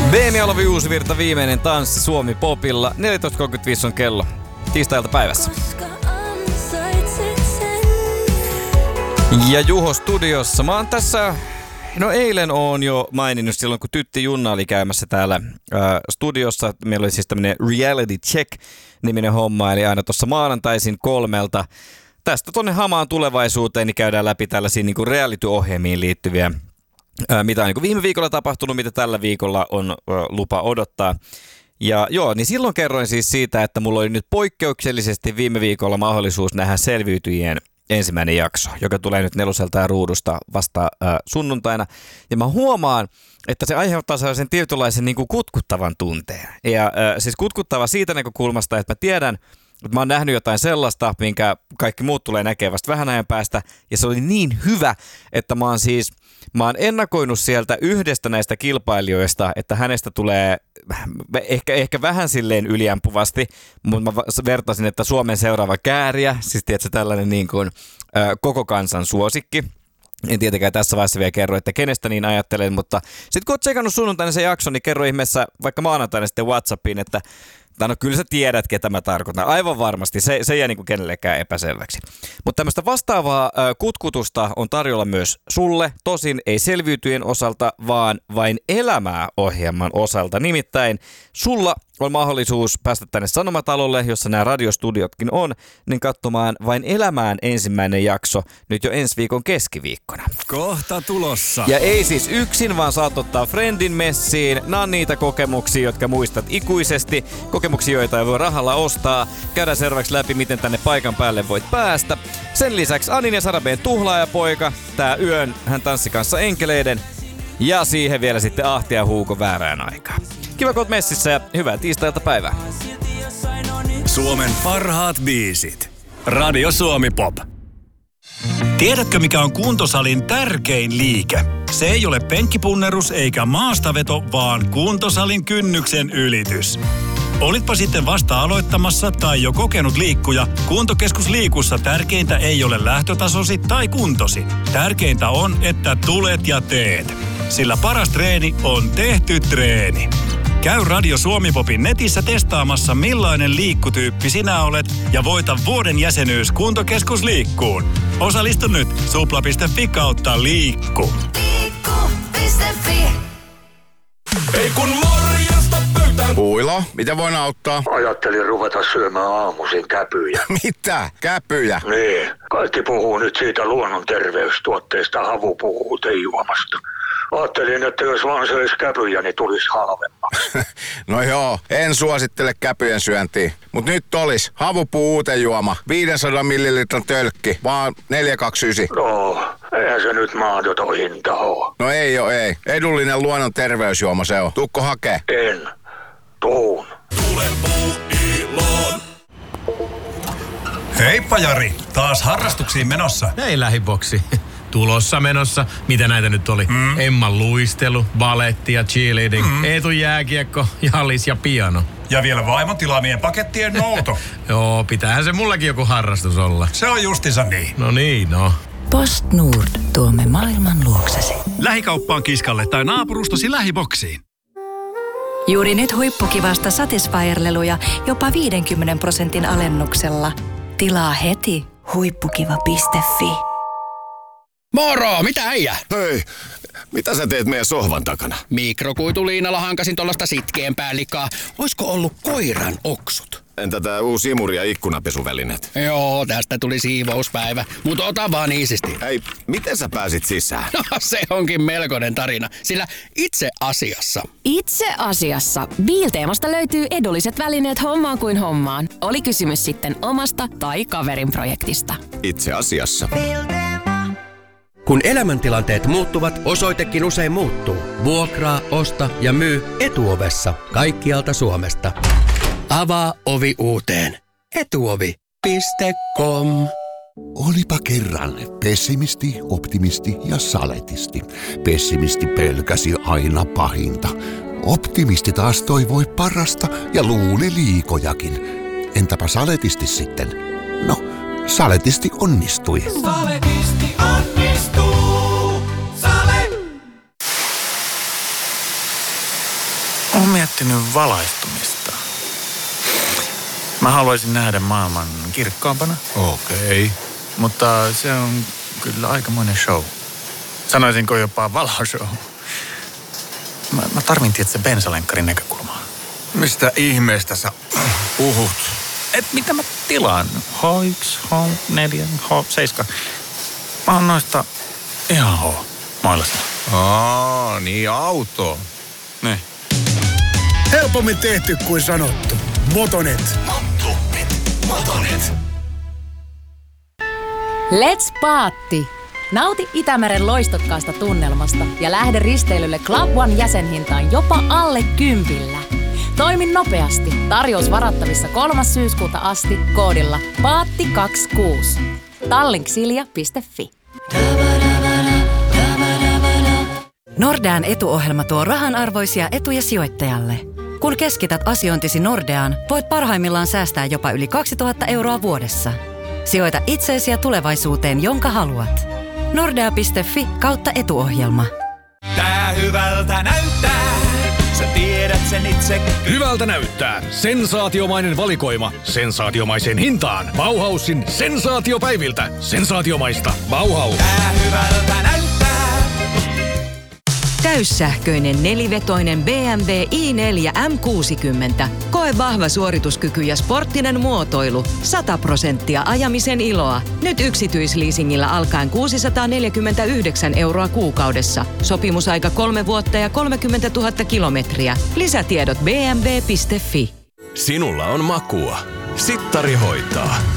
Beemi-Olavi Uusivirta, viimeinen tanssi Suomi Popilla. 14.35 on kello tiistailta päivässä. Ja Juho studiossa. Mä oon tässä, eilen oon jo maininnut silloin, kun Tytti Junna oli käymässä täällä studiossa. Meillä oli siis tämmönen Reality Check-niminen homma, eli aina tuossa maanantaisin 3 tästä tonne hamaan tulevaisuuteen, niin käydään läpi tällaisia niin kuin reality-ohjelmiin liittyviä, mitä on niin kuin viime viikolla tapahtunut, mitä tällä viikolla on lupa odottaa. Ja joo, niin silloin kerroin siis siitä, että mulla oli nyt poikkeuksellisesti viime viikolla mahdollisuus nähdä Selviytyjien ensimmäinen jakso, joka tulee nyt 4 ruudusta vasta sunnuntaina. Ja mä huomaan, että se aiheuttaa sellaisen tietynlaisen niin kuin kutkuttavan tunteen. Ja siis kutkuttava siitä näkökulmasta, että mä tiedän, että mä oon nähnyt jotain sellaista, minkä kaikki muut tulee näkemään vasta vähän ajan päästä. Ja se oli niin hyvä, että mä oon ennakoinut sieltä yhdestä näistä kilpailijoista, että hänestä tulee ehkä vähän silleen yliampuvasti, mutta mä vertasin, että Suomen seuraava kääriä, siis tiedätkö tällainen niin kuin koko kansan suosikki. En tietenkään tässä vaiheessa vielä kerro, että kenestä niin ajattelen, mutta sitten kun oot tsekannut sunnuntaina se jakso, niin kerro ihmeessä vaikka maanantaina sitten WhatsAppiin, että no kyllä sä tiedät, ketä mä tarkoitan. Aivan varmasti. Se ei jää niin kuin kenellekään epäselväksi. Mutta tämmöistä vastaavaa kutkutusta on tarjolla myös sulle. Tosin ei Selviytyjen osalta, vaan vain elämää ohjelman osalta. Nimittäin sulla on mahdollisuus päästä tänne Sanomatalolle, jossa nämä radiostudiotkin on, niin katsomaan vain elämään ensimmäinen jakso nyt jo ensi viikon keskiviikkona. Kohta tulossa. Ja ei siis yksin, vaan saat ottaa friendin messiin. Nämä on niitä kokemuksia, jotka muistat ikuisesti. Kokemuksia, joita ei voi rahalla ostaa. Käydään seuraavaksi läpi, miten tänne paikan päälle voit päästä. Sen lisäksi Anin ja Sarabeen tuhlaajapoika. Tää yön hän tanssi kanssa enkeleiden. Ja siihen vielä sitten Ahti ja Huuko väärään aikaan. Kiva, kun oot messissä ja hyvää tiistailta päivää. Suomen parhaat biisit. Radio Suomi Pop. Tiedätkö, mikä on kuntosalin tärkein liike? Se ei ole penkkipunnerus eikä maastaveto, vaan kuntosalin kynnyksen ylitys. Olitpa sitten vasta aloittamassa tai jo kokenut liikkuja, Kuntokeskus Liikussa tärkeintä ei ole lähtötasosi tai kuntosi. Tärkeintä on, että tulet ja teet. Sillä paras treeni on tehty treeni. Käy Radio Suomi Popin netissä testaamassa, millainen liikkutyyppi sinä olet ja voita vuoden jäsenyys Kuntokeskus Liikkuun. Osallistu nyt supla.fi/liikku. Liikku.fi. Ei kun morjesta pöytään. Puilo, miten voin auttaa? Ajattelin ruveta syömään aamuisin käpyjä. Mitä? Käpyjä? Niin. Kaikki puhuu nyt siitä luonnon terveystuotteesta havupuutejuomasta. Ajattelin, että jos vaan söisi käpyjä, niin tulisi halvemmaksi. No joo, en suosittele käpyjen syöntiä. Mut nyt olis havupuuutejuoma, 500 millilitran tölkki, vaan 4,29. No, eihän se nyt mahdoton hinta oo. No ei oo, ei. Edullinen luonnon terveysjuoma se on. Tuukko hakee? En. Tuun. Tule puuiloon. Heippa Jari, taas harrastuksiin menossa. Ei lähiboksi. Tulossa menossa. Mitä näitä nyt oli? Emman luistelu, baletti ja cheerleading, Eetu jääkiekko, jallis ja piano. Ja vielä vaimon tilaamien pakettien nouto. Joo, pitäähän se mullakin joku harrastus olla. Se on justiinsa niin. No niin, no. PostNord. Tuomme maailman luoksesi. Lähikauppaan kiskalle tai naapurustosi lähiboksiin. Juuri nyt huippukivasta Satisfyer-leluja jopa 50% alennuksella. Tilaa heti huippukiva.fi. Moro, mitä äijä? Hei, mitä sä teet meidän sohvan takana? Mikrokuituliinalla hankasin tuollaista sitkeämpää likaa. Oisko ollut koiran oksut? Entä tää uusi imuri- ja ikkunapesuvälineet? Joo, tästä tuli siivouspäivä. Mut ota vaan iisisti. Hei, miten sä pääsit sisään? No, se onkin melkoinen tarina, sillä itse asiassa Biilteemasta löytyy edulliset välineet hommaan kuin hommaan. Oli kysymys sitten omasta tai kaverin projektista. Itse asiassa. Kun elämäntilanteet muuttuvat, osoitekin usein muuttuu. Vuokraa, osta ja myy Etuovessa kaikkialta Suomesta. avaa ovi uuteen. Etuovi.com. Olipa kerran pessimisti, optimisti ja saletisti. Pessimisti pelkäsi aina pahinta. Optimisti taas toivoi parasta ja luuli liikojakin. Entäpä saletisti sitten? No, saletisti onnistui. Saletisti onnistuu. Sale. Olen miettinyt valaistumista. Mä haluaisin nähdä maailman kirkkaampana. Okei. Mutta se on kyllä aikamoinen show. Sanoisinko jopa valoshow. Mä tarvin tietysti bensalenkkarin näkökulmaa. Mistä ihmeestä sä puhut? Et mitä mä tilaan? H1, H4, H7. Mä oon noista ihan H-mailasta. Niin auto. Ne. Helpommin tehty kuin sanottu. Motonet. Motonet. Let's paatti! Nauti Itämeren loistokkaasta tunnelmasta ja lähde risteilylle Club One -jäsenhintaan jopa alle 10. Toimi nopeasti. Tarjous varattavissa 3. syyskuuta asti koodilla PAATTI26. Tallinksilja.fi. Nordean etuohjelma tuo rahanarvoisia etuja sijoittajalle. Kun keskität asiointisi Nordeaan, voit parhaimmillaan säästää jopa yli 2000 euroa vuodessa. Sijoita itseesi ja tulevaisuuteen, jonka haluat. Nordea.fi/etuohjelma. Tää hyvältä näyttää. Sä tiedät sen itse. Hyvältä näyttää. Sensaatiomainen valikoima. Sensaatiomaiseen hintaan. Bauhausin sensaatiopäiviltä. Sensaatiomaista. Bauhaus. Tää hyvältä näyttää. Täyssähköinen nelivetoinen BMW i4 M60. Koe vahva suorituskyky ja sporttinen muotoilu. 100% ajamisen iloa. Nyt yksityisleasingillä alkaen 649 euroa kuukaudessa. Sopimusaika 3 vuotta ja 30 000 kilometriä. Lisätiedot bmw.fi. Sinulla on makua. Sittari hoitaa.